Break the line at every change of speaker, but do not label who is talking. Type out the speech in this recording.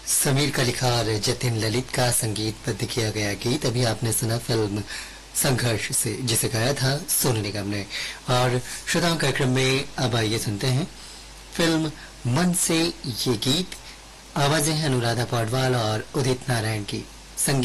समीर का लिखा और जतिन ललित का संगीतबद्ध किया गया गीत अभी आपने सुना फिल्म संघर्ष से, जिसे गाया था सोनू निगम ने। और श्रोताओं कार्यक्रम में अब आइए सुनते हैं फिल्म मन से ये गीत। आवाजें हैं अनुराधा पौडवाल और उदित नारायण की।